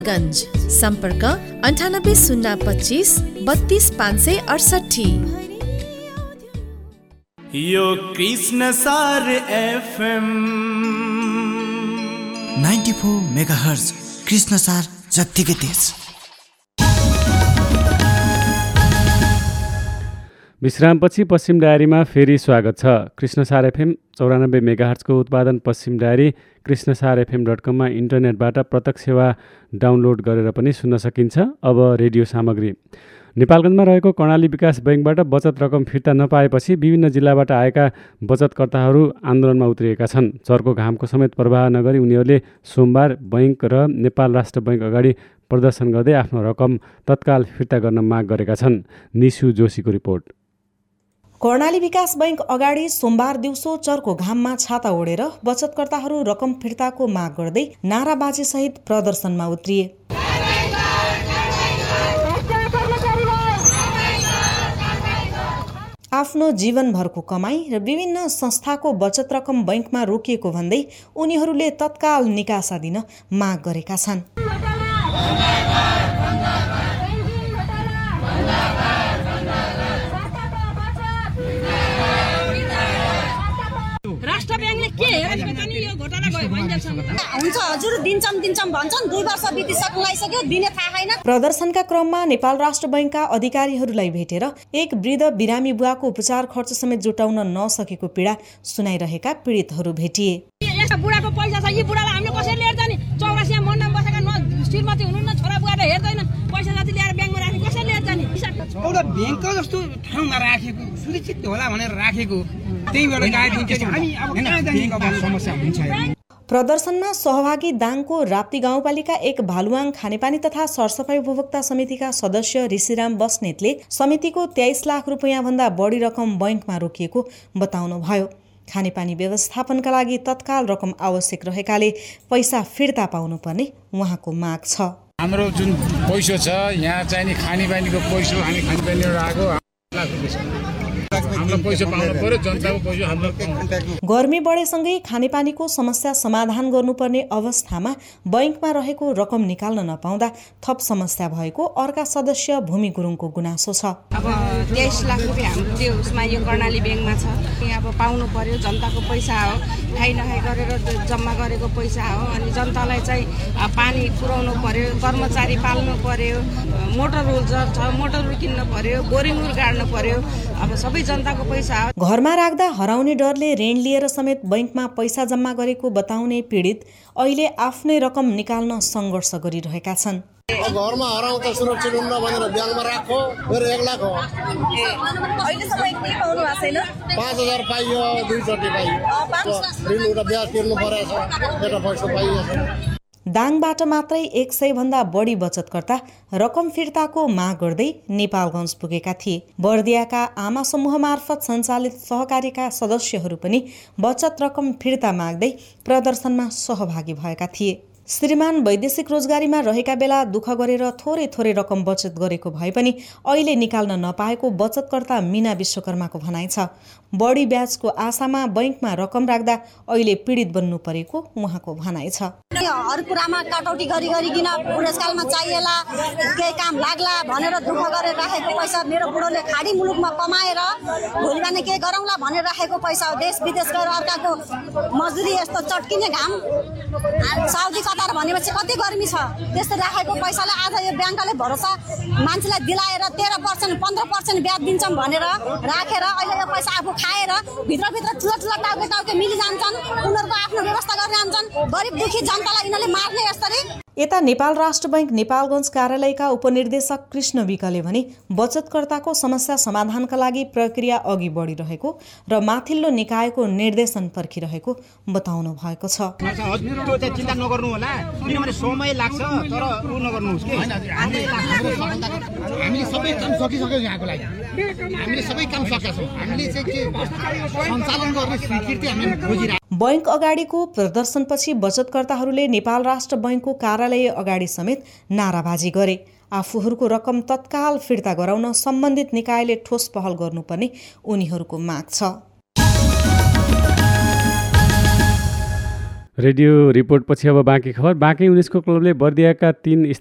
गञ्ज सम्पर्क 98 025 32 568। यो कृष्ण सार FM 94 मेगाहर्ज कृष्ण सार जत्तिकै तेज। विश्रामपछि पश्चिम डायरीमा फेरि स्वागत छ। कृष्णसार एफएम 94 मेगाहर्जको उत्पादन पश्चिम डायरी कृष्णसारfm.com मा इन्टरनेटबाट प्रत्यक्ष सेवा डाउनलोड गरेर पनि सुन्न सकिन्छ। अब रेडियो सामग्री। नेपालगञ्जमा रहेको कर्णाली विकास बैङ्कबाट बचत रकम फिर्ता नपाएपछि विभिन्न जिल्लाबाट आएका बचतकर्ताहरू आन्दोलनमा उत्रिएका छन्। चर्को घामको समेत प्रवाह नगरी उनीहरूले सोमबार बैङ्क र नेपाल राष्ट्र बैङ्क अगाडि प्रदर्शन गर्दै आफ्नो रकम तत्काल फिर्ता गर्न माग गरेका छन्। निशु जोशीको रिपोर्ट। कर्णाली विकास बैङ्क अगाडि सोमबार दिउँसो चर्को घाममा छाता ओढेर बचतकर्ताहरू रकम फिर्ताको माग गर्दै नाराबाजी सहित प्रदर्शनमा उत्रिए। आफ्नो जीवनभरको कमाई र विभिन्न संस्थाको बचत रकम बैङ्कमा रोकिएको भन्दै उनीहरूले तत्काल निकासा दिन माग गरेका छन्। हुन्छ हजुर दिन्छौँ भन्छन्, 2 वर्ष बितिसक्नु लागिसक्यो, दिने थाहा छैन। प्रदर्शनका क्रममा नेपाल राष्ट्र बैङ्कका अधिकारीहरूलाई भेटेर एक वृद्ध बिरामी बुवाको उपचार खर्च समेत जुटाउन नसकेको पीडा सुनाइरहेका पीडितहरू भेटिए। यस्ता बुढाको पैसा छ, यी बुढालाई हामीले कसरी लिएर जाने? 84 मण्डलमा बसेका श्रीमती हुनुहुन्न, छोरा बुवाले हेर्दैन, पैसा जति ल्याएर ब्याङ्कमा राख्ने, कसरी लिएर जाने? एउटा ब्याङ्क जस्तो ठाउँमा राखेको सुरक्षित होला भनेर राखेको, त्यहीबाट गाडी हामी अब कहाँ जाने समस्या हुन्छ। प्रदर्शनमा सहभागी दाङको राप्ती गाउँपालिका एक भालुवाङ खानेपानी तथा सरसफाई उपभोक्ता समितिका सदस्य ऋषिराम बस्नेतले समितिको 23 लाख रुपैयाँ भन्दा बढी रकम बैङ्कमा रोकिएको बताउनुभयो। खानेपानी व्यवस्थापनका लागि तत्काल रकम आवश्यक रहेकाले पैसा फिर्ता पाउनुपर्ने उहाँको माग छ। हाम्रो जुन पैसा छ यहाँ चाहिने खानेपानीको पैसा, हामी खानेपानी राखेको गर्मी बढेसँगै खानेपानीको समस्या समाधान गर्नुपर्ने अवस्थामा बैङ्कमा रहेको रकम निकाल्न नपाउँदा थप समस्या भएको अर्का सदस्य भूमि गुरुङको गुनासो छ। अब 23 लाख रुपियाँ हाम्रो त्यो उसमा यो कर्णाली ब्याङ्कमा छ। अब पाउनु पर्यो, जनताको पैसा हो, खाइ नखाइ गरेर जम्मा गरेको पैसा हो। अनि जनतालाई चाहिँ पानी पुर्याउनु पर्यो, कर्मचारी पाल्नु पर्यो, मोटर रुल छ, मोटर रुल किन्नु पर्यो, बोरिङ रुल गाड्नु पर्यो। अब सबै जनताको पैसा हो। घरमा राख्दा हराउने डरले ऋण लिएर समेत बैङ्कमा पैसा जम्मा गरेको बताउने पीडित अहिले आफ्नै रकम निकाल्न सङ्घर्ष गरिरहेका छन्। घरमा हराउँदा सुरक्षित हुन्न भनेर ब्याङ्कमा राखो, मेरो 1 लाख हो। अहिलेसम्म के पाउनु भएको छैन? 5000 पाइयो, 2 चोटि पाइयो। ऋण एउटा ब्याज तिर्नु परेछ, एउटा पैसा पाइयो। दाङबाट मात्रै 100 भन्दा बढी बचतकर्ता रकम फिर्ताको माग गर्दै नेपालगञ्ज पुगेका थिए। बर्दियाका आमा समूह मार्फत सञ्चालित सहकारीका सदस्यहरू पनि बचत रकम फिर्ता माग्दै प्रदर्शनमा सहभागी भएका थिए। श्रीमान वैदेशिक रोजगारीमा रहेका बेला दुःख गरेर थोरै रकम बचत गरेको भए पनि अहिले निकाल्न नपाएको बचतकर्ता मीना विश्वकर्माको भनाइ छ। बढी ब्याजको आशामा बैङ्कमा रकम राख्दा अहिले पीडित बन्नु परेको उहाँको भनाइ छ। हर कुरामा कटौती गरिकन बुढेसकालमा चाहिएला, केही काम लाग्ला भनेर दुःख गरेर राखेको पैसा मेरो बुढोले खाडी मुलुकमा कमाएर भोलि बिहान के गरौँला भनेर राखेको पैसा हो। देश विदेश गएर अर्काको मजदुरी, यस्तो चट्किने घाम, साउदी कतार भनेपछि कति गर्मी छ, त्यस्तो राखेको पैसाले आज यो ब्याङ्कले भरोसा मान्छेलाई दिलाएर 13% 15% ब्याज दिन्छौँ भनेर राखेर अहिले यो पैसा आफू खाएर भित्रभित्र ठुला टाउके मिली जान्छन्। उनीहरूको आफ्नो व्यवस्था गरेर जान्छन्। गरिब दुखी जनतालाई यिनीहरूले मार्ने यसरी। यता नेपाल राष्ट्र बैङ्क नेपालगञ्ज कार्यालयका उपनिर्देशक कृष्ण विकले भने बचतकर्ताको समस्या समाधानका लागि प्रक्रिया अघि बढिरहेको र माथिल्लो निकायको निर्देशन पर्खिरहेको बताउनु भएको छ। चिन्ता नगर्नु होला, किनभने समय लाग्छ, तर उ नगर्नुहोस् के। हामीले सबै काम सकिसक्यो यहाँको लागि। हामीले सबै काम सकेका छौँ। हामीले चाहिँ के सञ्चालन गर्ने स्वीकृति हामी खोजिरहेका। बैङ्क अगाडिको प्रदर्शनपछि बचतकर्ताहरूले नेपाल राष्ट्र बैङ्कको कार्यालय अगाडि समेत नाराबाजी गरे। आफूहरूको रकम तत्काल फिर्ता गराउन सम्बन्धित निकायले ठोस पहल गर्नुपर्ने उनीहरूको माग छ। रेडियो रिपोर्टपछि अब बाँकी खबर। बाँकी युनेस्को क्लबले बर्दियाका 3